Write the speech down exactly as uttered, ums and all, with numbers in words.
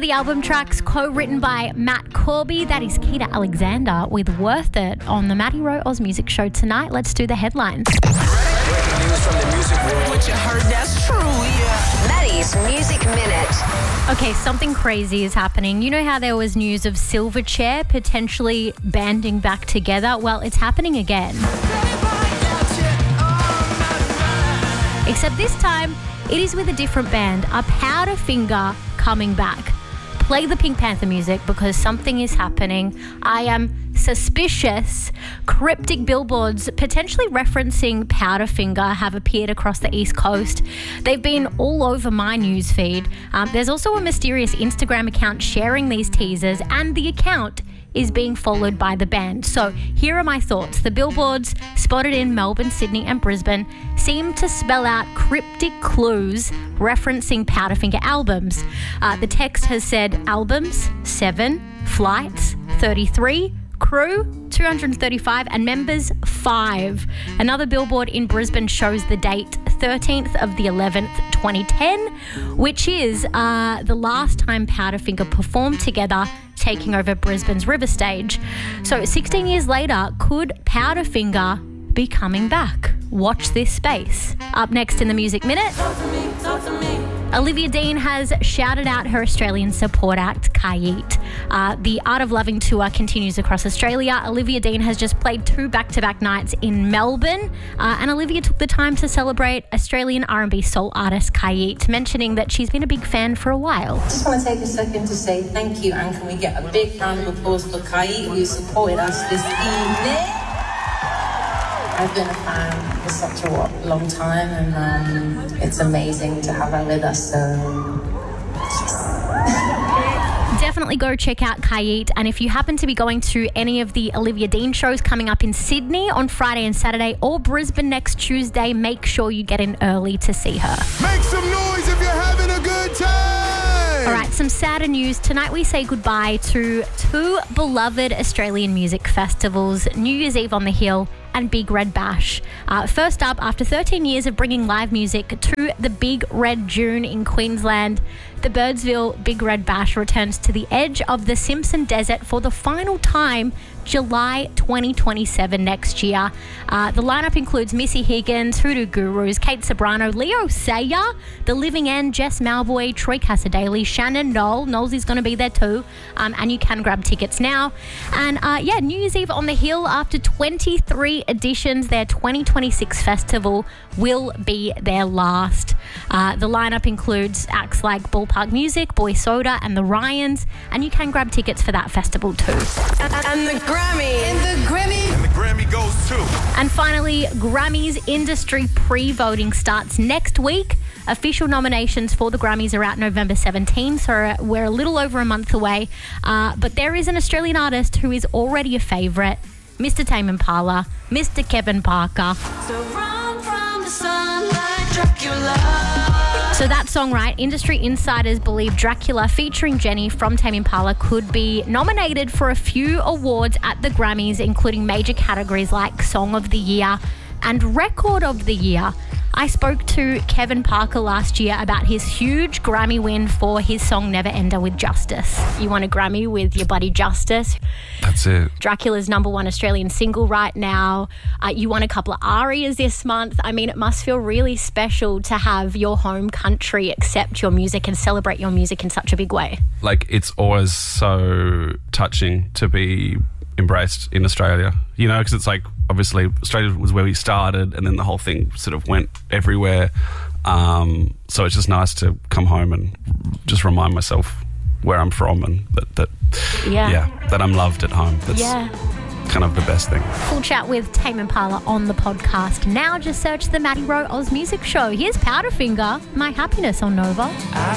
the album tracks co-written by Matt Corby. That is Keita Alexander with Worth It on the Matty Rowe Oz Music Show tonight. Let's do the headlines. Breaking news from the music world. What you heard, that's true, yeah. Maddie's Music Minute. Okay, something crazy is happening. You know how there was news of Silverchair potentially banding back together? Well, it's happening again. Except this time, it is with a different band, a Powderfinger coming back. Play the Pink Panther music because something is happening. I am suspicious. Cryptic billboards potentially referencing Powderfinger have appeared across the East Coast. They've been all over my newsfeed. Um, there's also a mysterious Instagram account sharing these teasers, and the account is being followed by the band. So here are my thoughts. The billboards spotted in Melbourne, Sydney and Brisbane seem to spell out cryptic clues referencing Powderfinger albums. Uh, the text has said albums, seven, flights, thirty-three, crew, two hundred thirty-five, and members, five. Another billboard in Brisbane shows the date thirteenth of the eleventh, twenty ten, which is uh, the last time Powderfinger performed together, taking over Brisbane's River Stage. So sixteen years later, could Powderfinger be coming back? Watch this space. Up next in the Music Minute, talk to me, talk to me. Olivia Dean has shouted out her Australian support act, Kayit. Uh, the Art of Loving tour continues across Australia. Olivia Dean has just played two back-to-back nights in Melbourne, uh, and Olivia took the time to celebrate Australian R and B soul artist Kayit, mentioning that she's been a big fan for a while. I just want to take a second to say thank you, and can we get a big round of applause for Kayit, who supported us this evening. I've been a fan for such a what, long time, and um, it's amazing to have her with us, so Definitely go check out Kayit, and if you happen to be going to any of the Olivia Dean shows coming up in Sydney on Friday and Saturday, or Brisbane next Tuesday, make sure you get in early to see her. Make some noise if you're having a good time. All right, some sadder news. Tonight we say goodbye to two beloved Australian music festivals, New Year's Eve on the Hill and Big Red Bash. Uh, first up, after thirteen years of bringing live music to the Big Red June in Queensland, the Birdsville Big Red Bash returns to the edge of the Simpson Desert for the final time, July twenty twenty-seven next year. Uh, the lineup includes Missy Higgins, Hoodoo Gurus, Kate Sobrano, Leo Sayer, The Living End, Jess Malvoy, Troy Casadale, Shannon Knoll. Knowles going to be there too. Um, and you can grab tickets now. And uh, yeah, New Year's Eve on the Hill, after twenty-three editions, their twenty twenty-six festival will be their last. Uh, the lineup includes acts like Ballpark Music, Boy Soda, and the Ryans. And you can grab tickets for that festival too. And the Grammy. And the Grammy. And the Grammy goes too. And finally, Grammys industry pre-voting starts next week. Official nominations for the Grammys are out November seventeenth, so we're a little over a month away. Uh, but there is an Australian artist who is already a favourite, Mister Tame Impala, Mister Kevin Parker. So run from the sun like Dracula. So that song, right? Industry insiders believe Dracula featuring Jenny from Tame Impala could be nominated for a few awards at the Grammys, including major categories like Song of the Year and Record of the Year. I spoke to Kevin Parker last year about his huge Grammy win for his song Never Ender with Justice. You won a Grammy with your buddy Justice. That's it. Dracula's number one Australian single right now. Uh, you won a couple of arias this month. I mean, it must feel really special to have your home country accept your music and celebrate your music in such a big way. Like, it's always so touching to be embraced in Australia, you know, because it's like, obviously Australia was where we started, and then the whole thing sort of went everywhere. Um, so it's just nice to come home and just remind myself where I'm from, and that, that yeah. yeah, that I'm loved at home. That's yeah. kind of the best thing. Full chat with Tame Impala on the podcast. Now just search the Matty Rowe Oz Music Show. Here's Powderfinger, My Happiness on Nova.